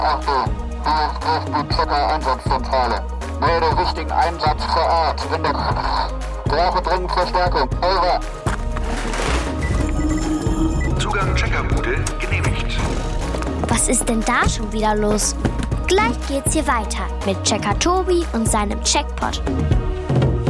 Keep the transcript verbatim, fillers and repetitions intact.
Achtung, hier spricht die Checker-Einsatzzentrale. Melde wichtigen Einsatz vor Ort. Winde. Brauche dringend Verstärkung. Over. Zugang Checkerbude genehmigt. Was ist denn da schon wieder los? Gleich geht's hier weiter mit Checker Tobi und seinem Checkpot.